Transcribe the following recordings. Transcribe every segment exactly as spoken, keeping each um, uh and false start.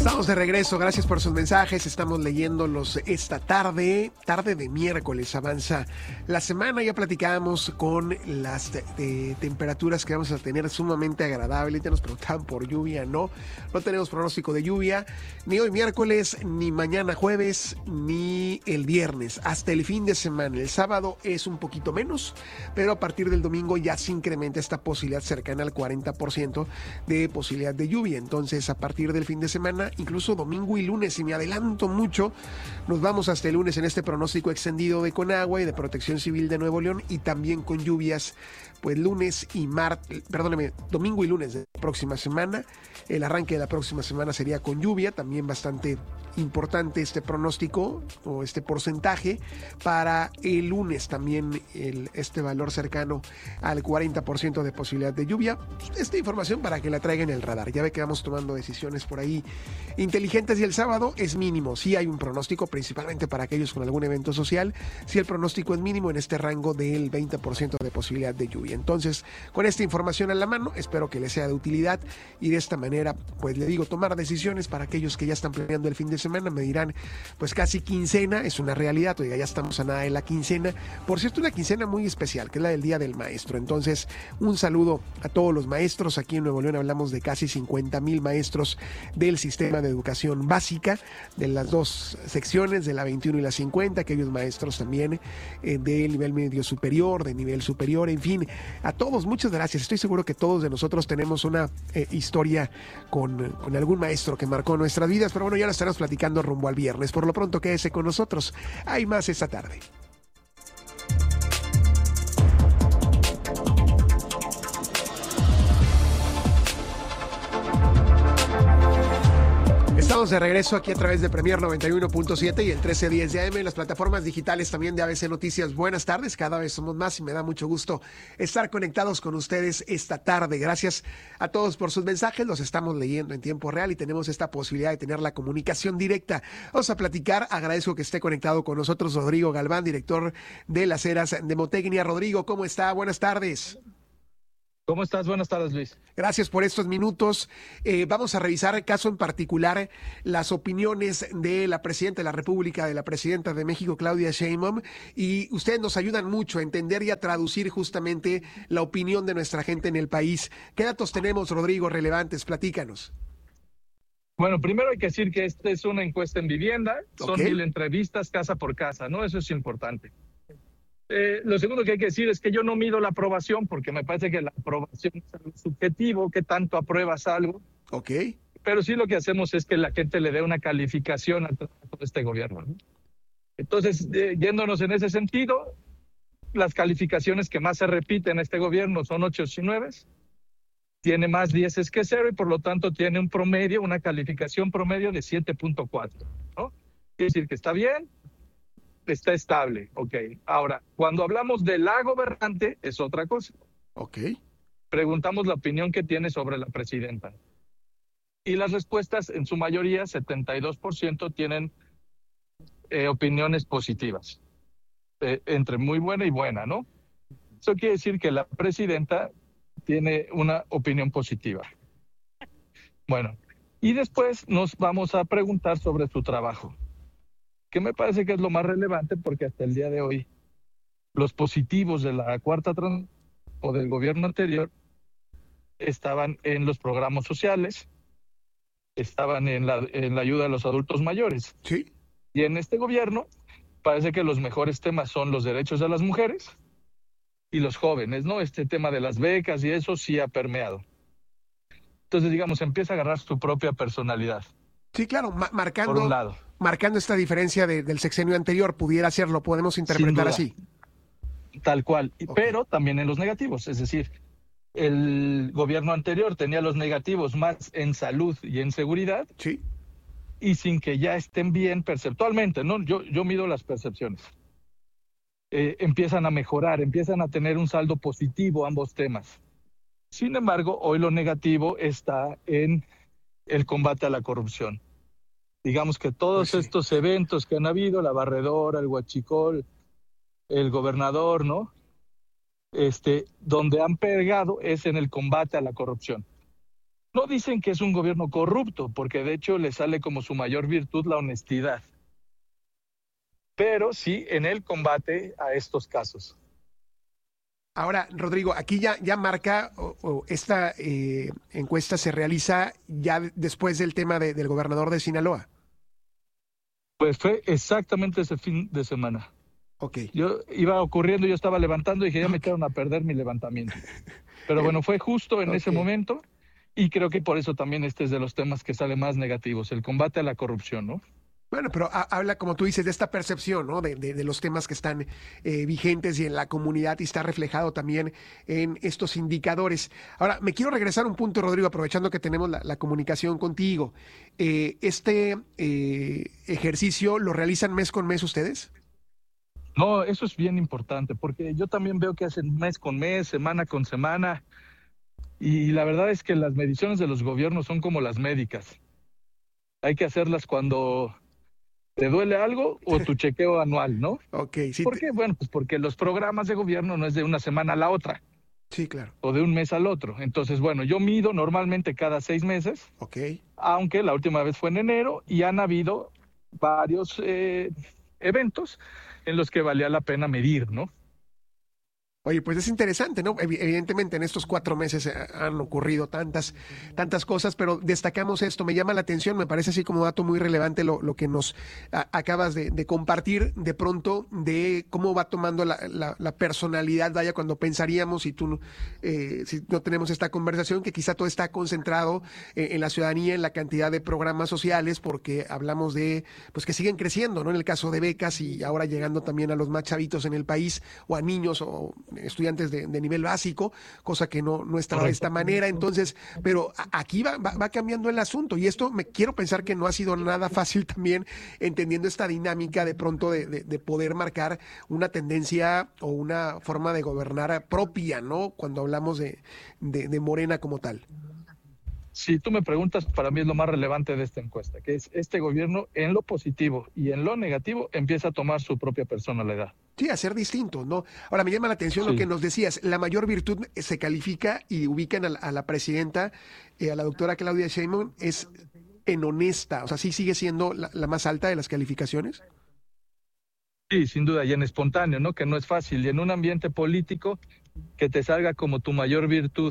Estamos de regreso, gracias por sus mensajes, estamos leyéndolos esta tarde, tarde de miércoles, avanza la semana, ya platicábamos con las te- de temperaturas que vamos a tener sumamente agradables, ya nos preguntaban por lluvia, no, no tenemos pronóstico de lluvia, ni hoy miércoles, ni mañana jueves, ni el viernes, hasta el fin de semana, el sábado es un poquito menos, pero a partir del domingo ya se incrementa esta posibilidad cercana al cuarenta por ciento de posibilidad de lluvia, entonces a partir del fin de semana, incluso domingo y lunes, si me adelanto mucho, nos vamos hasta el lunes en este pronóstico extendido de Conagua y de Protección Civil de Nuevo León y también con lluvias, pues lunes y martes, perdóneme, domingo y lunes de la próxima semana. El arranque de la próxima semana sería con lluvia, también bastante importante este pronóstico o este porcentaje para el lunes también el, este valor cercano al cuarenta por ciento de posibilidad de lluvia. Esta información para que la traigan en el radar, ya ve que vamos tomando decisiones por ahí inteligentes y el sábado es mínimo, sí hay un pronóstico principalmente para aquellos con algún evento social, sí el pronóstico es mínimo en este rango del veinte por ciento de posibilidad de lluvia. Entonces con esta información a la mano espero que les sea de utilidad y de esta manera pues le digo tomar decisiones para aquellos que ya están planeando el fin de semana, me dirán pues casi quincena, es una realidad, oiga ya estamos a nada de la quincena, por cierto una quincena muy especial que es la del Día del Maestro, entonces un saludo a todos los maestros, aquí en Nuevo León hablamos de casi cincuenta mil maestros del sistema de educación básica, de las dos secciones, de la veintiuno y la cincuenta, aquellos maestros también eh, del nivel medio superior, de nivel superior, en fin, a todos muchas gracias, estoy seguro que todos de nosotros tenemos una eh, historia con, con algún maestro que marcó nuestras vidas, pero bueno, ya lo estaremos platicando rumbo al viernes. Por lo pronto, quédese con nosotros. Hay más esta tarde. Estamos de regreso aquí a través de Premier noventa y uno punto siete y el trece diez de A M, las plataformas digitales también de A B C Noticias. Buenas tardes, cada vez somos más y me da mucho gusto estar conectados con ustedes esta tarde. Gracias a todos por sus mensajes, los estamos leyendo en tiempo real y tenemos esta posibilidad de tener la comunicación directa. Vamos a platicar, agradezco que esté conectado con nosotros Rodrigo Galván, director de las eras de Motecnia. Rodrigo, ¿cómo está? Buenas tardes. ¿Cómo estás? Buenas tardes, Luis. Gracias por estos minutos. Eh, vamos a revisar el caso en particular, las opiniones de la presidenta de la República, de la presidenta de México, Claudia Sheinbaum, y ustedes nos ayudan mucho a entender y a traducir justamente la opinión de nuestra gente en el país. ¿Qué datos tenemos, Rodrigo, relevantes? Platícanos. Bueno, primero hay que decir que esta es una encuesta en vivienda, son Okay. mil entrevistas casa por casa, ¿no? Eso es importante. Eh, lo segundo que hay que decir es que yo no mido la aprobación porque me parece que la aprobación es algo subjetivo, que tanto apruebas algo. Ok. Pero sí lo que hacemos es que la gente le dé una calificación al trabajo de este gobierno, ¿no? Entonces, eh, yéndonos en ese sentido, las calificaciones que más se repiten en este gobierno son ocho y nueve. Tiene más dieces que cero y por lo tanto tiene un promedio, una calificación promedio de siete punto cuatro, ¿no? Quiere decir que está bien, está estable, ok. Ahora, cuando hablamos de la gobernante, es otra cosa. Ok. Preguntamos la opinión que tiene sobre la presidenta. Y las respuestas, en su mayoría, setenta y dos por ciento tienen eh, opiniones positivas, eh, entre muy buena y buena, ¿no? Eso quiere decir que la presidenta tiene una opinión positiva. Bueno, y después nos vamos a preguntar sobre su trabajo, que me parece que es lo más relevante porque hasta el día de hoy los positivos de la cuarta trans o del gobierno anterior estaban en los programas sociales, estaban en la, en la ayuda a los adultos mayores. Sí. Y en este gobierno parece que los mejores temas son los derechos de las mujeres y los jóvenes, ¿no? Este tema de las becas y eso sí ha permeado. Entonces, digamos, empieza a agarrar su propia personalidad. Sí, claro, ma- marcando, Por un lado. marcando esta diferencia de, del sexenio anterior, pudiera ser, lo podemos interpretar así. Tal cual, Okay. Pero también en los negativos, es decir, el gobierno anterior tenía los negativos más en salud y en seguridad, Sí. y sin que ya estén bien perceptualmente, ¿no? Yo, yo mido las percepciones. Eh, empiezan a mejorar, empiezan a tener un saldo positivo ambos temas. Sin embargo, hoy lo negativo está en el combate a la corrupción. Digamos que todos Pues sí. estos eventos que han habido, la barredora, el huachicol, el gobernador, ¿no? Este, donde han pegado es en el combate a la corrupción. No dicen que es un gobierno corrupto, porque de hecho le sale como su mayor virtud la honestidad, pero sí en el combate a estos casos. Ahora, Rodrigo, aquí ya, ya marca, o, o esta eh, encuesta se realiza ya después del tema de, del gobernador de Sinaloa. Pues fue exactamente ese fin de semana. Ok. Yo iba ocurriendo, yo estaba levantando y dije, ya me echaron a perder mi levantamiento. Pero bueno, fue justo en okay. ese momento y creo que por eso también este es de los temas que sale más negativos, el combate a la corrupción, ¿no? Bueno, pero ha, habla, como tú dices, de esta percepción, ¿no? De, de, de los temas que están eh, vigentes y en la comunidad y está reflejado también en estos indicadores. Ahora, me quiero regresar a un punto, Rodrigo, aprovechando que tenemos la, la comunicación contigo. Eh, ¿Este eh, ejercicio lo realizan mes con mes ustedes? No, eso es bien importante, porque yo también veo que hacen mes con mes, semana con semana, y la verdad es que las mediciones de los gobiernos son como las médicas. Hay que hacerlas cuando te duele algo o tu chequeo anual, ¿no? Ok, sí. ¿Por qué? Bueno, pues porque los programas de gobierno no es de una semana a la otra. Sí, claro. O de un mes al otro. Entonces, bueno, yo mido normalmente cada seis meses, ok, aunque la última vez fue en enero y han habido varios eh, eventos en los que valía la pena medir, ¿no? Oye, pues es interesante, ¿no? Evidentemente en estos cuatro meses han ocurrido tantas, tantas cosas, pero destacamos esto, me llama la atención, me parece así como dato muy relevante lo, lo que nos a, acabas de, de compartir de pronto de cómo va tomando la, la, la personalidad, vaya, cuando pensaríamos, si tú eh, si no tenemos esta conversación, que quizá todo está concentrado eh, en la ciudadanía, en la cantidad de programas sociales, porque hablamos de, pues que siguen creciendo, ¿no? En el caso de becas y ahora llegando también a los más chavitos en el país o a niños o estudiantes de, de nivel básico, cosa que no, no estaba de esta manera. Entonces, pero aquí va, va, va cambiando el asunto y esto me quiero pensar que no ha sido nada fácil también entendiendo esta dinámica de pronto de, de, de poder marcar una tendencia o una forma de gobernar propia, ¿no? Cuando hablamos de, de, de Morena como tal. Si tú me preguntas, para mí es lo más relevante de esta encuesta, que es este gobierno en lo positivo y en lo negativo empieza a tomar su propia personalidad. Sí, a ser distinto, ¿no? Ahora, me llama la atención sí. lo que nos decías. La mayor virtud se califica y ubican a la, a la presidenta, eh, a la doctora Claudia Sheinbaum, es en honesta. O sea, ¿sí sigue siendo la, la más alta de las calificaciones? Sí, sin duda, y en espontáneo, ¿no? Que no es fácil. Y en un ambiente político, que te salga como tu mayor virtud.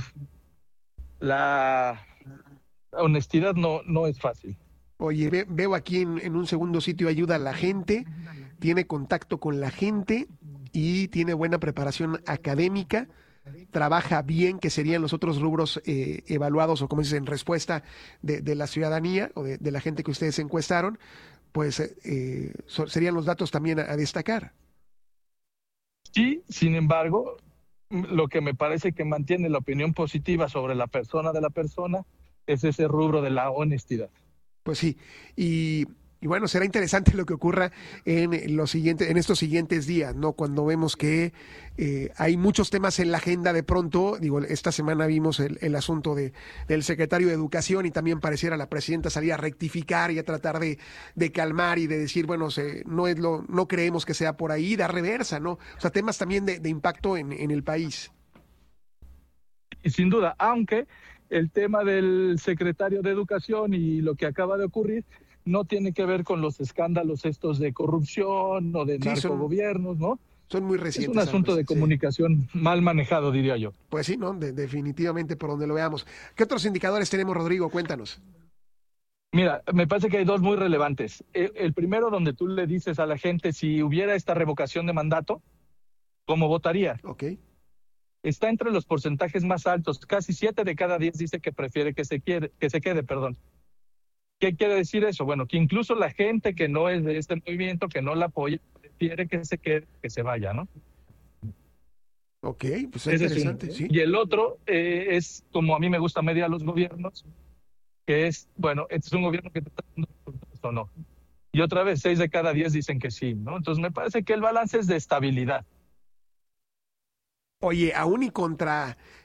La honestidad no, no es fácil. Oye, ve, veo aquí en, en un segundo sitio ayuda a la gente, tiene contacto con la gente y tiene buena preparación académica, trabaja bien, que serían los otros rubros eh, evaluados o como dices, en respuesta de, de la ciudadanía o de, de la gente que ustedes encuestaron, pues eh, so, serían los datos también a, a destacar. Sí, sin embargo, lo que me parece que mantiene la opinión positiva sobre la persona de la persona es ese rubro de la honestidad. Pues sí, y, y bueno, será interesante lo que ocurra en los siguientes, en estos siguientes días, ¿no? Cuando vemos que eh, hay muchos temas en la agenda de pronto, digo, esta semana vimos el, el asunto de, del secretario de Educación y también pareciera la presidenta salir a rectificar y a tratar de, de calmar y de decir, bueno, se, no es lo, no creemos que sea por ahí, dar reversa, ¿no? O sea, temas también de, de impacto en, en el país. Y sin duda, aunque el tema del secretario de Educación y lo que acaba de ocurrir no tiene que ver con los escándalos estos de corrupción o de sí, narcogobiernos, ¿no? Son muy recientes. Es un asunto de comunicación sí. mal manejado, diría yo. Pues sí, ¿no? De, definitivamente por donde lo veamos. ¿Qué otros indicadores tenemos, Rodrigo? Cuéntanos. Mira, me parece que hay dos muy relevantes. El, el primero, donde tú le dices a la gente si hubiera esta revocación de mandato, ¿cómo votaría? Ok. Está entre los porcentajes más altos. Casi siete de cada diez dice que prefiere que se, quiere, que se quede. Perdón. ¿Qué quiere decir eso? Bueno, que incluso la gente que no es de este movimiento, que no la apoya, prefiere que se quede, que se vaya, ¿no? Ok, pues es interesante, es sí. Y el otro eh, es, como a mí me gusta medir a los gobiernos, que es, bueno, este es un gobierno que está dando o no. Y otra vez, seis de cada diez dicen que sí, ¿no? Entonces me parece que el balance es de estabilidad. Oye, aún y contra,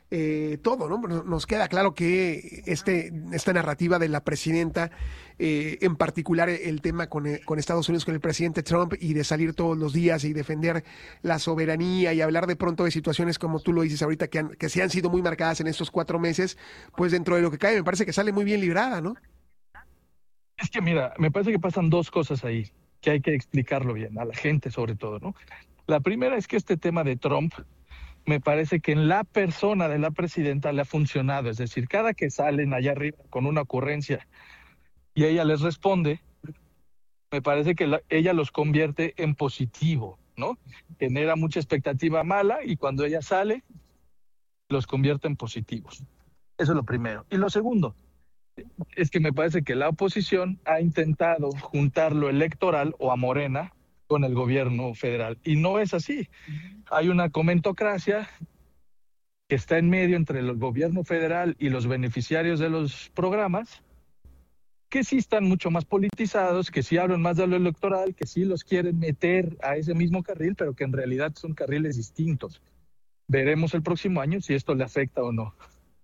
eh, todo, ¿no? Nos queda claro que este, esta narrativa de la presidenta, eh, en particular el tema con, con Estados Unidos, con el presidente Trump, y de salir todos los días y defender la soberanía y hablar de pronto de situaciones como tú lo dices ahorita, que, han, que se han sido muy marcadas en estos cuatro meses, pues dentro de lo que cae me parece que sale muy bien librada, ¿no? Es que mira, me parece que pasan dos cosas ahí, que hay que explicarlo bien, a la gente sobre todo, ¿no? La primera es que este tema de Trump, me parece que en la persona de la presidenta le ha funcionado, es decir, cada que salen allá arriba con una ocurrencia y ella les responde, me parece que la, ella los convierte en positivo, ¿no? Genera mucha expectativa mala y cuando ella sale, los convierte en positivos. Eso es lo primero. Y lo segundo, es que me parece que la oposición ha intentado juntar lo electoral o a Morena con el gobierno federal. Y no es así. Hay una comentocracia que está en medio entre el gobierno federal y los beneficiarios de los programas, que sí están mucho más politizados, que sí hablan más de lo electoral, que sí los quieren meter a ese mismo carril, pero que en realidad son carriles distintos. Veremos el próximo año si esto le afecta o no.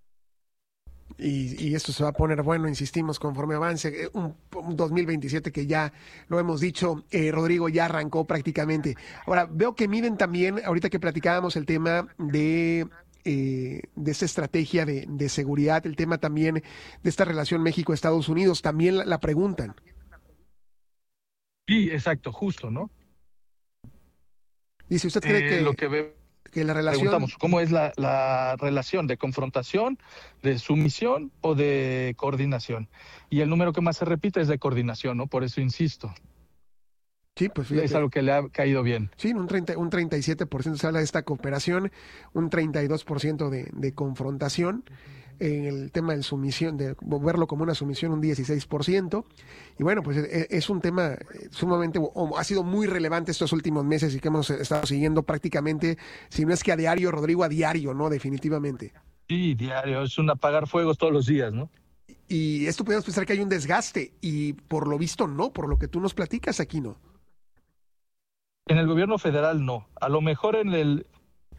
Y, y esto se va a poner bueno, insistimos, conforme avance un, un dos mil veintisiete que ya lo hemos dicho, eh, Rodrigo, ya arrancó prácticamente. Ahora, veo que miden también, ahorita que platicábamos el tema de, eh, de esta estrategia de, de seguridad, el tema también de esta relación México-Estados Unidos, también la, la preguntan. Sí, exacto, justo, ¿no? Dice, ¿usted cree eh, que... lo que ve... que la relación... Preguntamos, ¿cómo es la, la relación de confrontación, de sumisión o de coordinación? Y el número que más se repite es de coordinación, ¿no? Por eso insisto. Sí, pues fíjate. Es algo que le ha caído bien. Sí, un, treinta, un treinta y siete por ciento se habla de esta cooperación, un treinta y dos por ciento de, de confrontación. En el tema de sumisión, de verlo como una sumisión, un dieciséis por ciento. Y bueno, pues es, es un tema sumamente, o ha sido muy relevante estos últimos meses y que hemos estado siguiendo prácticamente, si no es que a diario, Rodrigo, a diario, ¿no? Definitivamente. Sí, diario, es un apagar fuegos todos los días, ¿no? Y esto podemos pensar que hay un desgaste, y por lo visto no, por lo que tú nos platicas aquí no. En el gobierno federal no. A lo mejor en el,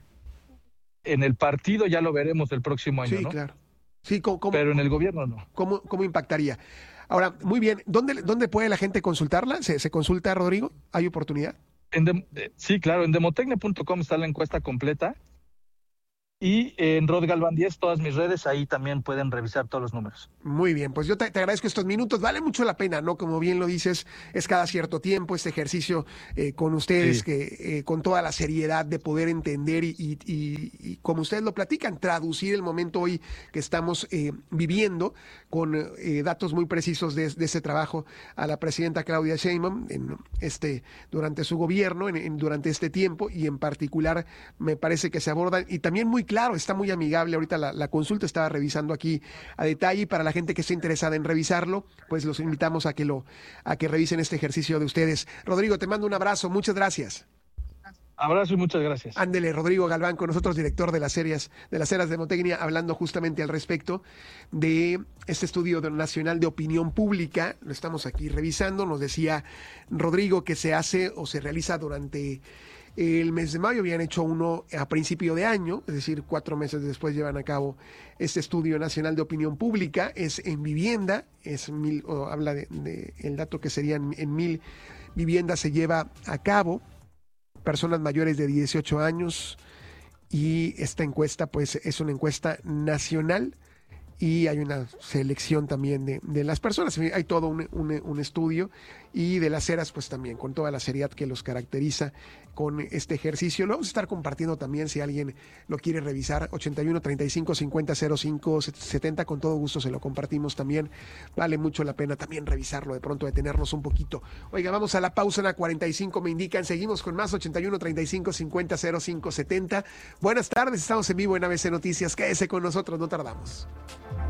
en el partido ya lo veremos el próximo año, sí, ¿no? Sí, claro. Sí, ¿cómo, cómo, pero en el gobierno no. ¿Cómo, cómo impactaría? Ahora, muy bien, ¿dónde, dónde puede la gente consultarla? ¿Se, se consulta, Rodrigo? ¿Hay oportunidad? En de, sí, claro, en demotecnia punto com está la encuesta completa. Y en Rod Galván diez, todas mis redes, ahí también pueden revisar todos los números. Muy bien, pues yo te, te agradezco estos minutos, vale mucho la pena, ¿no? Como bien lo dices, es cada cierto tiempo este ejercicio eh, con ustedes, sí. que eh, con toda la seriedad de poder entender y, y, y, y como ustedes lo platican, traducir el momento hoy que estamos eh, viviendo con eh, datos muy precisos de, de ese trabajo a la presidenta Claudia Sheinbaum en este, durante su gobierno, en, en, durante este tiempo, y en particular me parece que se abordan, y también muy claro, está muy amigable. Ahorita la, la consulta estaba revisando aquí a detalle, y para la gente que esté interesada en revisarlo, pues los invitamos a que lo, a que revisen este ejercicio de ustedes. Rodrigo, te mando un abrazo, muchas gracias. Abrazo y muchas gracias. Ándele, Rodrigo Galván con nosotros, director de las series, de las eras de Demotecnia, hablando justamente al respecto de este estudio nacional de opinión pública. Lo estamos aquí revisando. Nos decía Rodrigo que se hace o se realiza durante el mes de mayo. Habían hecho uno a principio de año, es decir, cuatro meses después llevan a cabo este estudio nacional de opinión pública. Es en vivienda, es mil, o habla de, de el dato que serían en mil viviendas se lleva a cabo, personas mayores de dieciocho años, y esta encuesta pues es una encuesta nacional y hay una selección también de, de las personas. Hay todo un, un, un estudio, y de las eras pues también, con toda la seriedad que los caracteriza con este ejercicio. Lo vamos a estar compartiendo también si alguien lo quiere revisar. Ochenta y uno, treinta y cinco, cincuenta, cero cinco, setenta, con todo gusto se lo compartimos también. Vale mucho la pena también revisarlo, de pronto detenernos un poquito. Oiga, vamos a la pausa, en la cuarenta y cinco me indican. Seguimos con más. Ochenta y uno, treinta y cinco, cincuenta, cero cinco, setenta. Buenas tardes, estamos en vivo en A B C Noticias. Quédese con nosotros, no tardamos.